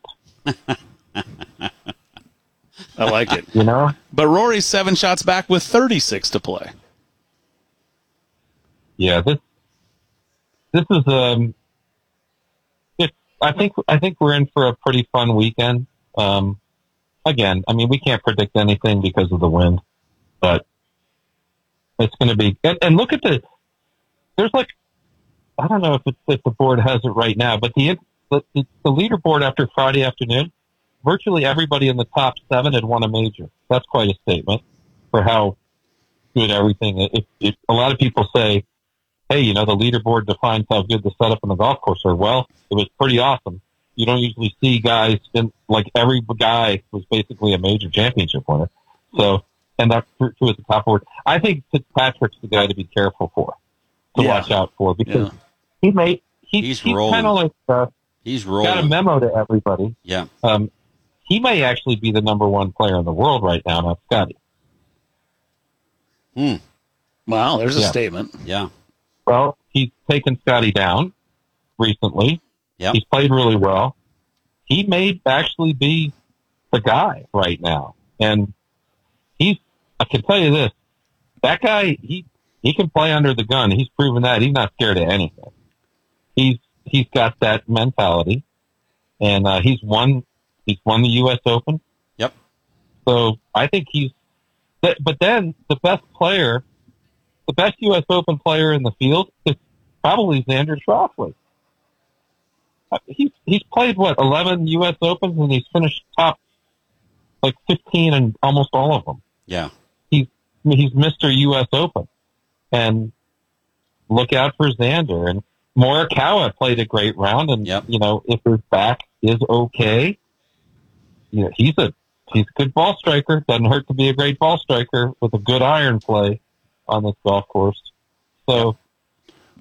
[SPEAKER 2] I like it.
[SPEAKER 14] You know?
[SPEAKER 2] But Rory's seven shots back with thirty-six to play.
[SPEAKER 14] Yeah, this this is um it, I think I think we're in for a pretty fun weekend. Um again, I mean, we can't predict anything because of the wind, but it's going to be and, and look at the there's like I don't know if, it's, if the board has it right now, but the, the the leaderboard after Friday afternoon, virtually everybody in the top seven had won a major. That's quite a statement for how good everything is. If, if a lot of people say, hey, you know, the leaderboard defines how good the setup in the golf course are. Well, it was pretty awesome. You don't usually see guys, in, like every guy was basically a major championship winner. So, and that's true at the top board. I think Fitzpatrick's the guy to be careful for, to
[SPEAKER 2] yeah.
[SPEAKER 14] watch out for, because
[SPEAKER 1] Yeah.
[SPEAKER 14] he made, he,
[SPEAKER 1] He's
[SPEAKER 14] he's
[SPEAKER 1] rolling.
[SPEAKER 14] kind of like, uh,
[SPEAKER 1] He's rolling.
[SPEAKER 14] got a memo to everybody.
[SPEAKER 1] Yeah.
[SPEAKER 14] Um, he may actually be the number one player in the world right now, not Scotty.
[SPEAKER 1] Hmm.
[SPEAKER 2] Wow, there's a
[SPEAKER 14] Yeah.
[SPEAKER 2] statement.
[SPEAKER 1] Yeah.
[SPEAKER 14] Well, he's taken Scotty down recently.
[SPEAKER 1] Yep.
[SPEAKER 14] He's played really well. He may actually be the guy right now. And he's, I can tell you this, that guy, he, he can play under the gun. He's proven that. He's not scared of anything. He's, he's got that mentality, and, uh, he's won, he's won the U S Open.
[SPEAKER 1] Yep.
[SPEAKER 14] So I think he's, but then the best player, the best U S Open player in the field is probably Xander Schauffele. He's, he's played, what, eleven U S Opens, and he's finished top, like, fifteen in almost all of them.
[SPEAKER 1] Yeah.
[SPEAKER 14] He's, he's Mister U S Open. And look out for Xander. And Morikawa played a great round, and,
[SPEAKER 1] yep.
[SPEAKER 14] you know, if his back is okay, you know, he's a, he's a good ball striker. Doesn't hurt to be a great ball striker with a good iron play on this golf course. So,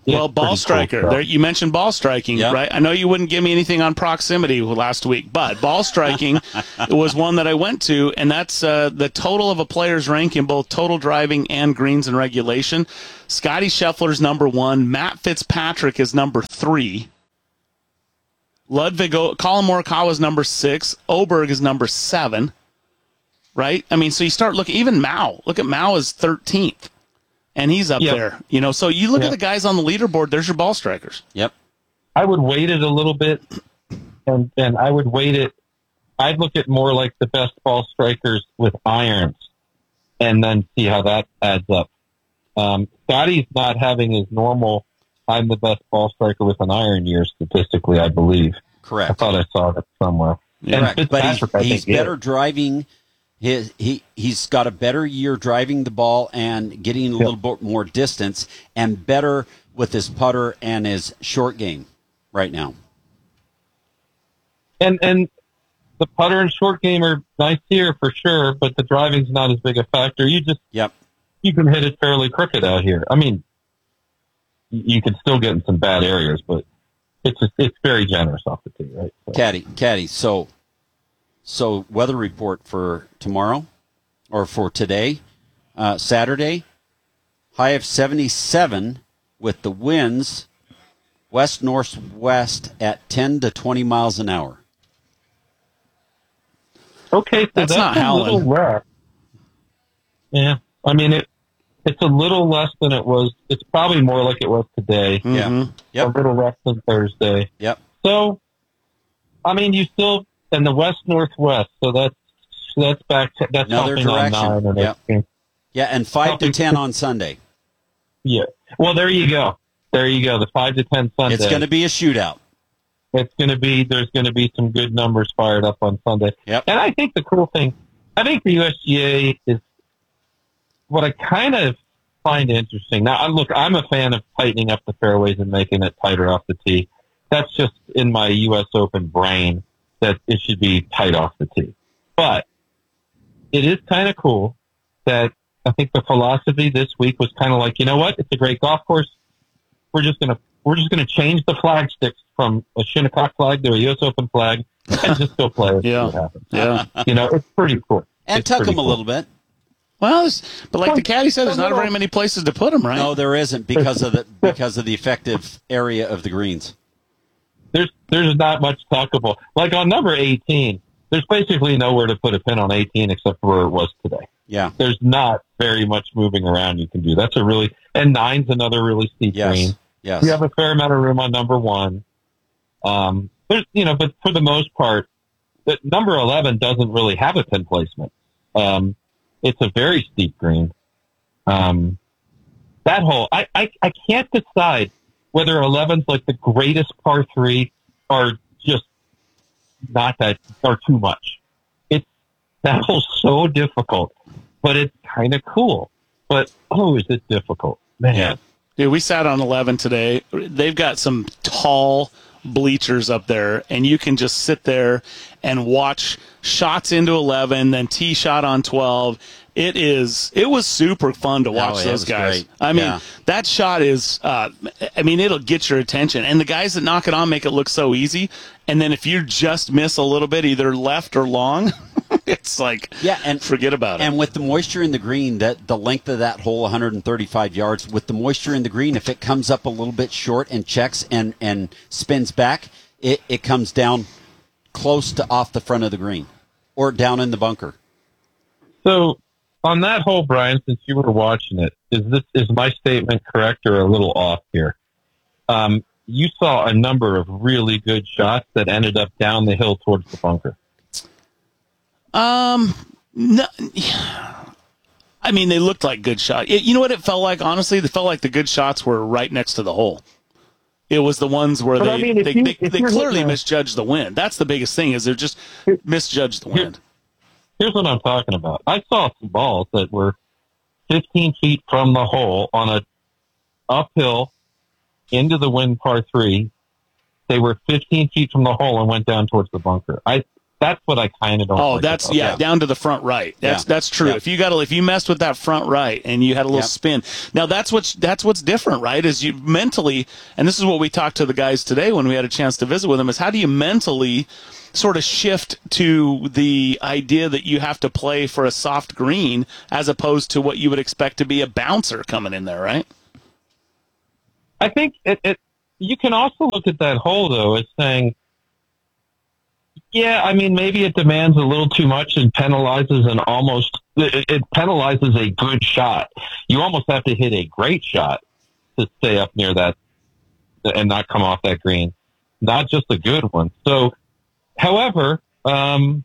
[SPEAKER 2] Well, ball striker. There, you mentioned ball striking,
[SPEAKER 1] Yep.
[SPEAKER 2] right? I know you wouldn't give me anything on proximity last week, but ball striking was one that I went to, and that's uh, the total of a player's rank in both total driving and greens and regulation. Scotty Scheffler's number one. Matt Fitzpatrick is number three. Ludwig, o- Colin Morikawa is number six. Oberg is number seven. Right? I mean, so you start looking, even Mao. Look at Mao is thirteenth. And he's up
[SPEAKER 14] Yep.
[SPEAKER 2] there, you know. So you look
[SPEAKER 14] Yep.
[SPEAKER 2] at the guys on the leaderboard. There's your ball strikers.
[SPEAKER 1] Yep.
[SPEAKER 14] I would weight it a little bit, and and I would weight it. I'd look at more like the best ball strikers with irons, and then see how that adds up. Um, Scotty's not having his normal. I'm the best ball striker with an iron year statistically, I believe.
[SPEAKER 1] Correct.
[SPEAKER 14] I thought I saw that somewhere.
[SPEAKER 1] Correct.
[SPEAKER 14] And
[SPEAKER 1] But he's,
[SPEAKER 14] Fitzpatrick, I
[SPEAKER 1] he's
[SPEAKER 14] think,
[SPEAKER 1] better
[SPEAKER 14] is.
[SPEAKER 1] driving. His, he, he's got a better year driving the ball and getting a little bit more distance, and better with his putter and his short game right now.
[SPEAKER 14] And and the putter and short game are nice here for sure, but the driving's not as big a factor. You just
[SPEAKER 1] Yep.
[SPEAKER 14] you can hit it fairly crooked out here. I mean, y- you can still get in some bad areas, but it's just, it's very generous off the tee, right? So.
[SPEAKER 1] Caddy, Caddy. So, so weather report for tomorrow, or for today, uh, Saturday. High of seventy-seven with the winds west northwest at ten to twenty miles an hour.
[SPEAKER 14] Okay, so
[SPEAKER 2] That's
[SPEAKER 14] that's,
[SPEAKER 2] not
[SPEAKER 14] a
[SPEAKER 2] howling.
[SPEAKER 14] little less. Yeah, I mean it. It's a little less than it was. It's probably more like it was today.
[SPEAKER 1] Yeah.
[SPEAKER 2] Mhm.
[SPEAKER 1] Yep.
[SPEAKER 14] A little less than Thursday.
[SPEAKER 1] Yep.
[SPEAKER 14] So, I mean, you still in the west northwest. So that's that's back. To, that's
[SPEAKER 1] Another
[SPEAKER 14] helping on
[SPEAKER 1] direction.
[SPEAKER 14] nine and
[SPEAKER 1] Yep.
[SPEAKER 14] everything.
[SPEAKER 1] Yeah, and five
[SPEAKER 14] Helping-
[SPEAKER 1] to ten on Sunday.
[SPEAKER 14] Yeah. Well, there you go. There you go. The five to ten Sunday.
[SPEAKER 1] It's going to be a shootout.
[SPEAKER 14] It's going to be. There's going to be some good numbers fired up on Sunday.
[SPEAKER 1] Yep.
[SPEAKER 14] And I think the cool thing, I think the U S G A is what I kind of find interesting. Now, I'm- look, I'm a fan of tightening up the fairways and making it tighter off the tee. That's just in my U S Open brain that it should be tight off the tee. But it is kind of cool that I think the philosophy this week was kind of like, you know what? It's a great golf course. We're just gonna we're just gonna change the flag sticks from a Shinnecock flag to a U S Open flag and just go play it.
[SPEAKER 2] Yeah.
[SPEAKER 14] See what happens.
[SPEAKER 2] Yeah.
[SPEAKER 14] You know, it's pretty cool.
[SPEAKER 1] And
[SPEAKER 14] It's
[SPEAKER 1] tuck
[SPEAKER 14] pretty
[SPEAKER 1] them a
[SPEAKER 14] cool.
[SPEAKER 1] little bit.
[SPEAKER 2] Well, it's- but like the caddy said, there's not very many places to put them, right?
[SPEAKER 1] No, there isn't because of the because of the effective area of the greens.
[SPEAKER 14] There's there's not much tuckable. Like on number eighteen, there's basically nowhere to put a pin on eighteen except for where it was today.
[SPEAKER 1] Yeah.
[SPEAKER 14] There's not very much moving around you can do. That's a really and nine's another really steep
[SPEAKER 1] Yes.
[SPEAKER 14] green.
[SPEAKER 1] Yes.
[SPEAKER 14] You have a fair amount of room on number one. Um, there's you know, but for the most part, the number eleven doesn't really have a pin placement. Um, it's a very steep green. Um, that hole, I, I, I can't decide whether eleven's like the greatest par three or just not that, or too much. It's, that hole's so difficult, but it's kind of cool. But, oh, is it difficult? Man.
[SPEAKER 2] Yeah. Dude, we sat on eleven today. They've got some tall bleachers up there, and you can just sit there and watch shots into eleven, then tee shot on twelve. It is. It was super fun to watch
[SPEAKER 1] Oh, it
[SPEAKER 2] those
[SPEAKER 1] was
[SPEAKER 2] guys.
[SPEAKER 1] great.
[SPEAKER 2] I mean,
[SPEAKER 1] Yeah.
[SPEAKER 2] that shot is. Uh, I mean, it'll get your attention, and the guys that knock it on make it look so easy. And then if you just miss a little bit, either left or long, it's like
[SPEAKER 1] Yeah, and
[SPEAKER 2] forget about it.
[SPEAKER 1] And with the moisture in the green, that the length of that hole, one hundred thirty-five yards, with the moisture in the green, if it comes up a little bit short and checks and, and spins back, it, it comes down close to off the front of the green or down in the bunker.
[SPEAKER 14] So on that hole, Brian, since you were watching it, is this is my statement correct or a little off here? Um, you saw a number of really good shots that ended up down the hill towards the bunker.
[SPEAKER 2] Um, no, I mean, they looked like good shots. It- you know what it felt like? Honestly, it felt like the good shots were right next to the hole. It was the ones where
[SPEAKER 14] But
[SPEAKER 2] they
[SPEAKER 14] I mean, if
[SPEAKER 2] they,
[SPEAKER 14] you-
[SPEAKER 2] they,
[SPEAKER 14] if
[SPEAKER 2] they
[SPEAKER 14] you're
[SPEAKER 2] clearly
[SPEAKER 14] hitting a-
[SPEAKER 2] misjudged the wind. That's the biggest thing is they're just misjudged the wind.
[SPEAKER 14] Here's what I'm talking about. I saw some balls that were fifteen feet from the hole on a uphill into the wind par three. They were fifteen feet from the hole and went down towards the bunker. I, that's what I kind of don't.
[SPEAKER 2] Oh,
[SPEAKER 14] like
[SPEAKER 2] that's
[SPEAKER 14] about
[SPEAKER 2] yeah,
[SPEAKER 14] that.
[SPEAKER 2] down to the front right. That's
[SPEAKER 1] Yeah.
[SPEAKER 2] that's true.
[SPEAKER 1] Yeah.
[SPEAKER 2] If you got if you messed with that front right and you had a little
[SPEAKER 1] Yep.
[SPEAKER 2] spin, now that's what's that's what's different, right? Is you mentally, and this is what we talked to the guys today when we had a chance to visit with them. Is how do you mentally sort of shift to the idea that you have to play for a soft green as opposed to what you would expect to be a bouncer coming in there, right?
[SPEAKER 14] I think it, it. You can also look at that hole though as saying, yeah, I mean maybe it demands a little too much and penalizes an almost. It, it penalizes a good shot. You almost have to hit a great shot to stay up near that and not come off that green, not just a good one. So, however, um,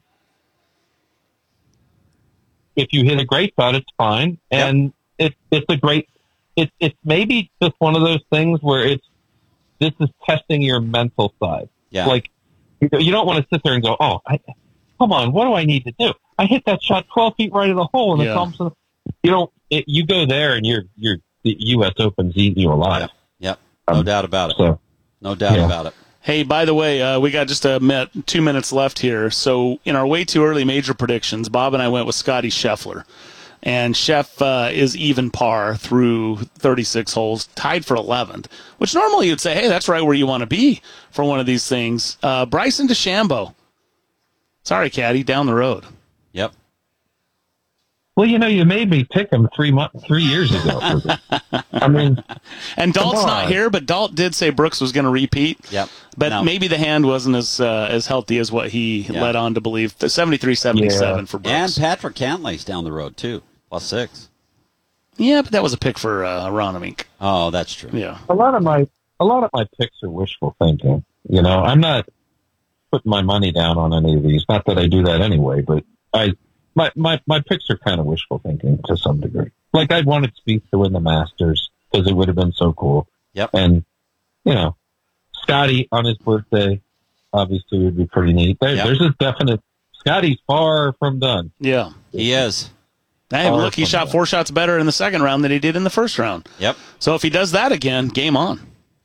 [SPEAKER 14] if you hit a great shot, it's fine, and yep. it's it's a great. It's it's maybe just one of those things where it's this is testing your mental side.
[SPEAKER 1] Yeah.
[SPEAKER 14] Like you, you don't want to sit there and go, oh, I, come on, what do I need to do? I hit that shot twelve feet right of the hole, and
[SPEAKER 2] Yeah.
[SPEAKER 14] it's almost you don't. It, you go there, and you're you're the U S Open's eating you alive.
[SPEAKER 1] Yep. No
[SPEAKER 14] Um,
[SPEAKER 1] doubt about it.
[SPEAKER 14] So
[SPEAKER 1] No doubt
[SPEAKER 14] yeah.
[SPEAKER 1] about it.
[SPEAKER 2] Hey, by the way, uh, we got just a minute, two minutes left here. So in our way too early major predictions, Bob and I went with Scotty Scheffler. And Chef uh, is even par through thirty-six holes, tied for eleventh, which normally you'd say, hey, that's right where you want to be for one of these things. Uh, Bryson DeChambeau. Sorry, Caddy, down the road.
[SPEAKER 1] Yep.
[SPEAKER 14] Well, you know, you made me pick him three months, three years ago. I mean,
[SPEAKER 2] and Dalt's
[SPEAKER 14] come
[SPEAKER 2] not
[SPEAKER 14] on.
[SPEAKER 2] here, but Dalt did say Brooks was going to repeat.
[SPEAKER 1] Yep.
[SPEAKER 2] But
[SPEAKER 1] No.
[SPEAKER 2] maybe the hand wasn't as uh, as healthy as what he
[SPEAKER 1] Yeah.
[SPEAKER 2] led on to believe. seventy-three seventy-seven
[SPEAKER 14] Yeah.
[SPEAKER 2] for Brooks.
[SPEAKER 1] And Patrick Cantlay's down the road too, plus six.
[SPEAKER 2] Yeah, but that was a pick for uh, Ronamink.
[SPEAKER 1] Oh, that's true.
[SPEAKER 2] Yeah.
[SPEAKER 14] a lot of my a lot of my picks are wishful thinking. You know, I'm not putting my money down on any of these. Not that I do that anyway, but I my my, my picks are kind of wishful thinking to some degree. Like I wanted Spieth to win the Masters because it would have been so cool.
[SPEAKER 1] Yep.
[SPEAKER 14] And you know, Scotty on his birthday obviously would be pretty neat. There,
[SPEAKER 1] Yep.
[SPEAKER 14] There's a definite Scotty's far from done.
[SPEAKER 2] Yeah.
[SPEAKER 1] He is.
[SPEAKER 2] Hey,
[SPEAKER 14] Far
[SPEAKER 2] look, he
[SPEAKER 14] from
[SPEAKER 2] shot
[SPEAKER 14] that.
[SPEAKER 2] four shots better in the second round than he did in the first round.
[SPEAKER 1] Yep.
[SPEAKER 2] So if he does that again, game on.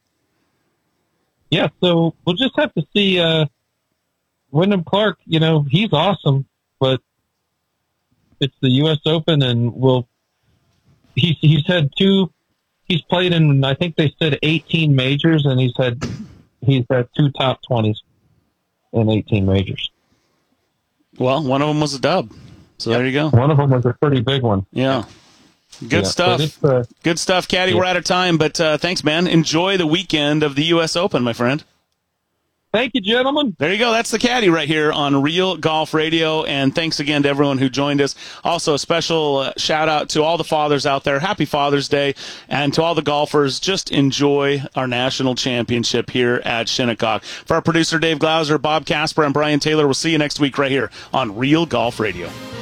[SPEAKER 14] Yeah, so we'll just have to see. Uh, Wyndham Clark, you know, he's awesome, but it's the U S Open, and we'll. He's he's had two. He's played in, I think they said eighteen majors, and he's had he's had two top twenties in eighteen majors.
[SPEAKER 2] Well, one of them was a dub. So there you go.
[SPEAKER 14] One of them was a pretty big one.
[SPEAKER 2] Yeah. Good
[SPEAKER 14] Yeah,
[SPEAKER 2] stuff.
[SPEAKER 14] but it's, uh,
[SPEAKER 2] Good stuff, Caddy.
[SPEAKER 14] yeah.
[SPEAKER 2] We're out of time, but uh, thanks, man. Enjoy the weekend of the U S Open, my friend.
[SPEAKER 14] Thank you, gentlemen.
[SPEAKER 2] There you go. That's the Caddy right here on Real Golf Radio. And thanks again to everyone who joined us. Also, a special uh, shout out to all the fathers out there. Happy Father's Day. And to all the golfers, just enjoy our national championship here at Shinnecock. For our producer, Dave Glauser, Bob Casper, and Brian Taylor, we'll see you next week right here on Real Golf Radio.